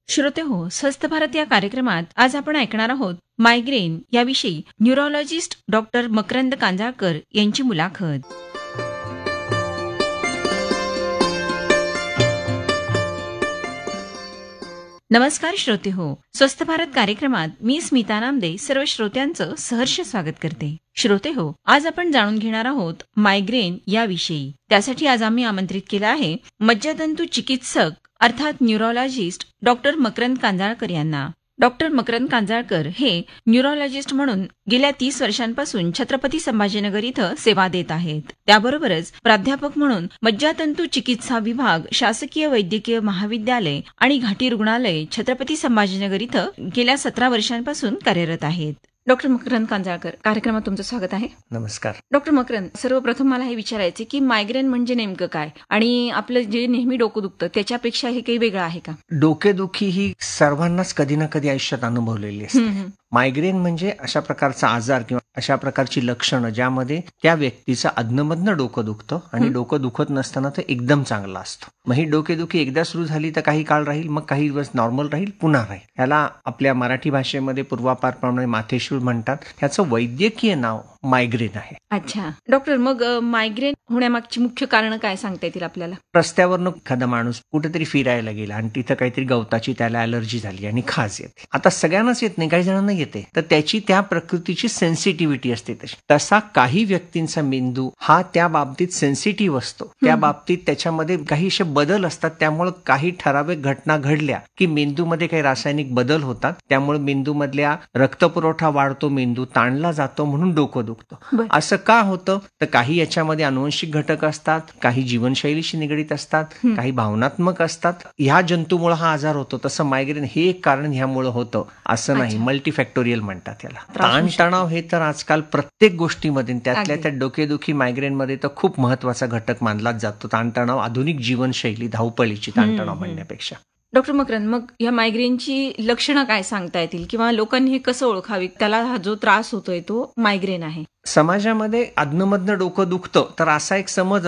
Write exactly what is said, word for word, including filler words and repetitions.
श्रोते हो, स्वस्थ भारत या कार्यक्रमात आज आपण ऐकणार आहोत मायग्रेन याविषयी न्यूरोलॉजिस्ट डॉक्टर मकरंद कांजाळकर यांची मुलाखत. नमस्कार श्रोते हो, स्वस्थ भारत कार्यक्रमात मी स्मिता नामदे सर्व श्रोत्यांचं सहर्ष स्वागत करते. श्रोते हो, आज आपण जाणून घेणार आहोत मायग्रेन याविषयी. त्यासाठी आज आम्ही आमंत्रित केलं आहे मज्जातंतू चिकित्सक अर्थात न्यूरोलॉजिस्ट डॉक्टर मकरंद कांजाळकर यांना. डॉक्टर मकरंद कांजाळकर हे न्यूरोलॉजिस्ट म्हणून गेल्या तीस वर्षांपासून छत्रपती संभाजीनगर इथं सेवा देत आहेत. त्याबरोबरच प्राध्यापक म्हणून मज्जातंतू चिकित्सा विभाग, शासकीय वैद्यकीय महाविद्यालय आणि घाटी रुग्णालय छत्रपती संभाजीनगर इथं गेल्या सतरा वर्षांपासून कार्यरत आहेत. डॉक्टर मकरंद कांजाळकर, कार्यक्रमात तुमचं स्वागत आहे. नमस्कार. डॉक्टर मकरंद, सर्वप्रथम मला हे विचारायचे की मायग्रेन म्हणजे नेमकं काय आणि आपलं जे नेहमी डोकं दुखतं त्याच्यापेक्षा हे काही वेगळं आहे का? डोकेदुखी ही सर्वांनाच कधी ना कधी आयुष्यात अनुभवलेली असते. मायग्रेन म्हणजे अशा प्रकारचा आजार किंवा अशा प्रकारची लक्षणं ज्यामध्ये त्या व्यक्तीचं अधनमधनं डोकं दुखतं आणि डोकं दुखत नसताना ते एकदम चांगलं असतं. मग ही डोकेदुखी एकदा सुरू झाली तर काही काळ राहील, मग काही दिवस नॉर्मल राहील, पुन्हा राहील. याला आपल्या मराठी भाषेमध्ये पूर्वापारप्रमाणे माथेशूळ म्हणतात. त्याचं वैद्यकीय नाव मायग्रेन आहे. अच्छा डॉक्टर, मग मायग्रेन होण्यामागची मुख्य कारण काय सांगता येतील आपल्याला? रस्त्यावरनं एखादा माणूस कुठेतरी फिरायला गेला आणि तिथं काहीतरी गवताची त्याला अलर्जी झाली आणि खाज येते. आता सगळ्यांनाच येत नाही, काही जणांना येते, तर त्याची त्या प्रकृतीची सेन्सिटिव्हिटी असते तशी. तसा काही व्यक्तींचा मेंदू हा त्या बाबतीत सेन्सिटिव्ह असतो. त्या बाबतीत त्याच्यामध्ये काही असे बदल असतात. त्यामुळे काही ठराविक घटना घडल्या की मेंदूमध्ये काही रासायनिक बदल होतात. त्यामुळे मेंदूमधल्या रक्तपुरवठा वाढतो, मेंदू ताणला जातो, म्हणून डोकं दुखतं. असं का होतं? तर काही याच्यामध्ये अनुवंशिक घटक असतात, काही जीवनशैलीशी निगडीत असतात, काही भावनात्मक असतात. ह्या जंतूमुळे हा आजार होतो. तसं मायग्रेन हे एक कारण ह्यामुळे होतं असं नाही. मल्टीफॅक्टोरियल म्हणतात याला. ताणतणाव हे तर आजकाल प्रत्येक गोष्टीमध्ये, त्यातल्या त्या डोकेदुखी मायग्रेनमध्ये तर खूप महत्वाचा घटक मानलाच जातो. ताणतणाव, आधुनिक जीवनशैली, धावपळीची ताणतणाव म्हणण्यापेक्षा. डॉक्टर मकरंद, मग ह्या मायग्रेनची लक्षणं काय सांगता येतील किंवा लोकांनी हे कसं ओळखावी? त्याला हा जो त्रास होतोय तो मायग्रेन आहे. समाजामध्ये अधनमधनं डोकं दुखतं तर असा एक समज